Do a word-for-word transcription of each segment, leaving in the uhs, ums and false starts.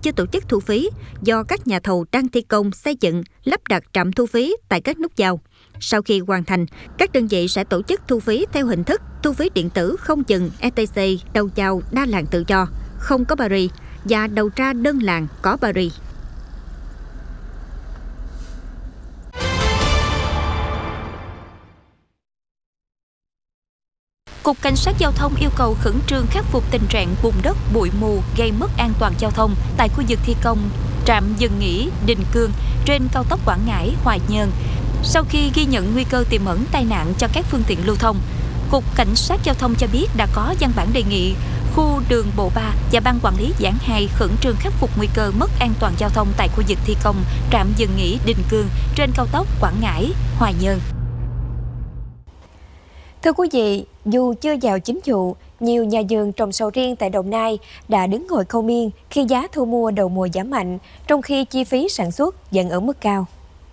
chưa tổ chức thu phí do các nhà thầu đang thi công xây dựng, lắp đặt trạm thu phí tại các nút giao. Sau khi hoàn thành, các đơn vị sẽ tổ chức thu phí theo hình thức thu phí điện tử không dừng e tê xê đầu vào đa làn tự do, không có barrier và đầu ra đơn làn có barrier. Cục Cảnh sát Giao thông yêu cầu khẩn trương khắc phục tình trạng bùn đất, bụi mù gây mất an toàn giao thông tại khu vực thi công trạm dừng nghỉ Đình Cương trên cao tốc Quảng Ngãi - Hoài Nhơn. Sau khi ghi nhận nguy cơ tiềm ẩn tai nạn cho các phương tiện lưu thông, Cục Cảnh sát Giao thông cho biết đã có văn bản đề nghị khu đường bộ ba và ban quản lý Giảng hai khẩn trương khắc phục nguy cơ mất an toàn giao thông tại khu vực thi công trạm dừng nghỉ Đình Cương trên cao tốc Quảng Ngãi - Hoài Nhơn. Thưa quý vị, dù chưa vào chính vụ, nhiều nhà vườn trồng sầu riêng tại Đồng Nai đã đứng ngồi khâu miên khi giá thu mua đầu mùa giảm mạnh, trong khi chi phí sản xuất vẫn ở mức cao.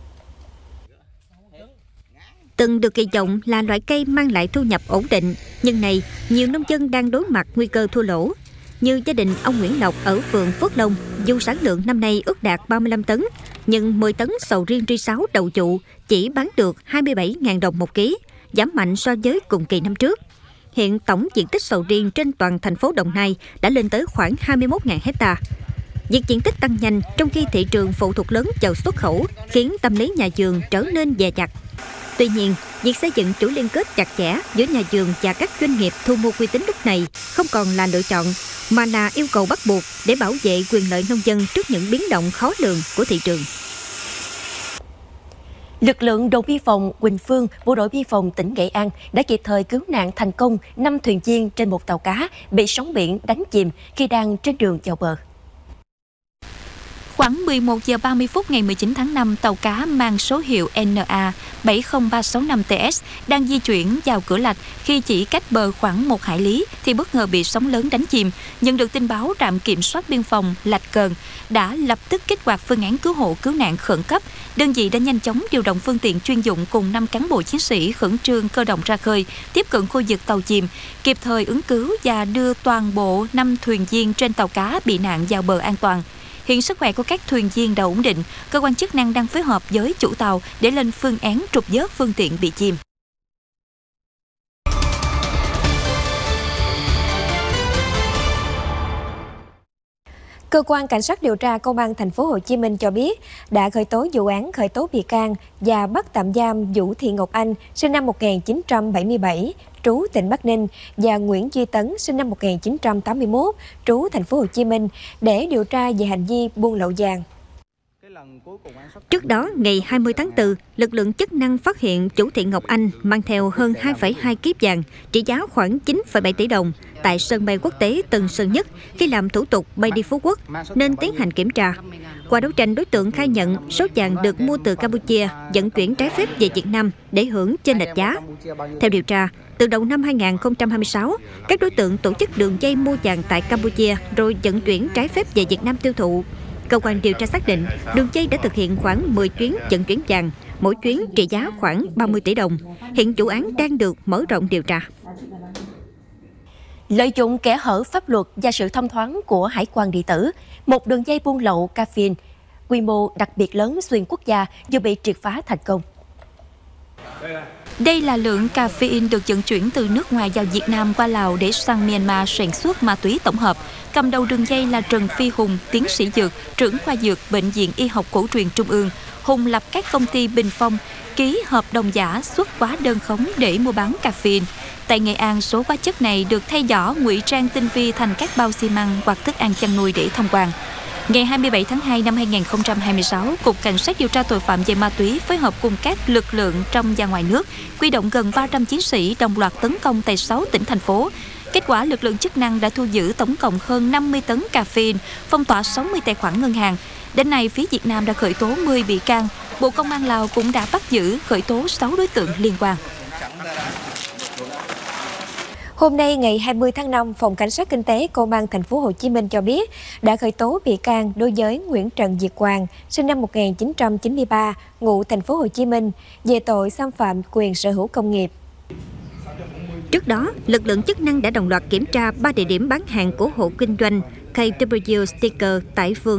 Từng được kỳ vọng là loại cây mang lại thu nhập ổn định, nhưng nay nhiều nông dân đang đối mặt nguy cơ thua lỗ. Như gia đình ông Nguyễn Lộc ở phường Phước Long, dù sản lượng năm nay ước đạt ba mươi lăm tấn, nhưng mười tấn sầu riêng ri sáu đầu trụ chỉ bán được hai mươi bảy nghìn đồng một ký, giảm mạnh so với cùng kỳ năm trước. Hiện tổng diện tích sầu riêng trên toàn thành phố Đồng Nai đã lên tới khoảng hai mươi mốt nghìn hecta. Việc diện tích tăng nhanh trong khi thị trường phụ thuộc lớn vào xuất khẩu khiến tâm lý nhà vườn trở nên dè dặt. Tuy nhiên, việc xây dựng chuỗi liên kết chặt chẽ giữa nhà vườn và các doanh nghiệp thu mua uy tín lúc này không còn là lựa chọn, mà là yêu cầu bắt buộc để bảo vệ quyền lợi nông dân trước những biến động khó lường của thị trường. Lực lượng đồn biên phòng Quỳnh Phương, bộ đội biên phòng tỉnh Nghệ An đã kịp thời cứu nạn thành công năm thuyền viên trên một tàu cá bị sóng biển đánh chìm khi đang trên đường vào bờ. Khoảng mười một giờ ba mươi phút ngày mười chín tháng năm, tàu cá mang số hiệu N A bảy không ba sáu năm T S đang di chuyển vào cửa Lạch. Khi chỉ cách bờ khoảng một hải lý thì bất ngờ bị sóng lớn đánh chìm. Nhận được tin báo, trạm kiểm soát biên phòng Lạch Cờn đã lập tức kích hoạt phương án cứu hộ cứu nạn khẩn cấp. Đơn vị đã nhanh chóng điều động phương tiện chuyên dụng cùng năm cán bộ chiến sĩ khẩn trương cơ động ra khơi, tiếp cận khu vực tàu chìm, kịp thời ứng cứu và đưa toàn bộ năm thuyền viên trên tàu cá bị nạn vào bờ an toàn. Hiện sức khỏe của các thuyền viên đã ổn định, cơ quan chức năng đang phối hợp với chủ tàu để lên phương án trục vớt phương tiện bị chìm. Cơ quan Cảnh sát điều tra Công an Thành phố Hồ Chí Minh cho biết đã khởi tố vụ án khởi tố bị can và bắt tạm giam Vũ Thị Ngọc Anh, sinh năm một nghìn chín trăm bảy mươi bảy, trú tỉnh Bắc Ninh, và Nguyễn Duy Tấn, sinh năm một nghìn chín trăm tám mươi mốt, trú Thành phố Hồ Chí Minh để điều tra về hành vi buôn lậu vàng. Trước đó, ngày hai mươi tháng tư, lực lượng chức năng phát hiện Vũ Thị Ngọc Anh mang theo hơn hai phẩy hai kíp vàng trị giá khoảng chín phẩy bảy tỷ đồng tại sân bay quốc tế Tân Sơn Nhất khi làm thủ tục bay đi Phú Quốc, nên tiến hành kiểm tra. Qua đấu tranh, đối tượng khai nhận số vàng được mua từ Campuchia vận chuyển trái phép về Việt Nam để hưởng chênh lệch giá. Theo điều tra, từ đầu năm hai nghìn không trăm hai mươi sáu, các đối tượng tổ chức đường dây mua vàng tại Campuchia rồi vận chuyển trái phép về Việt Nam tiêu thụ. Cơ quan điều tra xác định đường dây đã thực hiện khoảng mười chuyến vận chuyển vàng, mỗi chuyến trị giá khoảng ba mươi tỷ đồng. Hiện vụ án đang được mở rộng điều tra. Lợi dụng kẽ hở pháp luật và sự thông thoáng của hải quan điện tử, một đường dây buôn lậu caffeine quy mô đặc biệt lớn xuyên quốc gia vừa bị triệt phá thành công. Đây là lượng caffeine được vận chuyển từ nước ngoài vào Việt Nam qua Lào để sang Myanmar sản xuất ma túy tổng hợp. Cầm đầu đường dây là Trần Phi Hùng, tiến sĩ dược, trưởng khoa dược Bệnh viện Y học Cổ truyền Trung ương. Hùng lập các công ty Bình Phong, ký hợp đồng giả xuất hóa đơn khống để mua bán caffeine. Tại Nghệ An, số hóa chất này được thay vỏ ngụy trang tinh vi thành các bao xi măng hoặc thức ăn chăn nuôi để thông quan. Ngày hai mươi bảy tháng hai năm hai nghìn không trăm hai mươi sáu, Cục Cảnh sát điều tra tội phạm về ma túy phối hợp cùng các lực lượng trong và ngoài nước, huy động gần ba trăm chiến sĩ đồng loạt tấn công tại sáu tỉnh, thành phố. Kết quả, lực lượng chức năng đã thu giữ tổng cộng hơn năm mươi tấn caffeine, phong tỏa sáu mươi tài khoản ngân hàng. Đến nay, phía Việt Nam đã khởi tố mười bị can. Bộ Công an Lào cũng đã bắt giữ, khởi tố sáu đối tượng liên quan. Hôm nay ngày hai mươi tháng năm, Phòng Cảnh sát Kinh tế Công an Thành phố Hồ Chí Minh cho biết đã khởi tố bị can đối với Nguyễn Trần Việt Hoàng, sinh năm một nghìn chín trăm chín mươi ba, ngụ Thành phố Hồ Chí Minh, về tội xâm phạm quyền sở hữu công nghiệp. Trước đó, lực lượng chức năng đã đồng loạt kiểm tra ba địa điểm bán hàng của hộ kinh doanh K W Sticker tại phường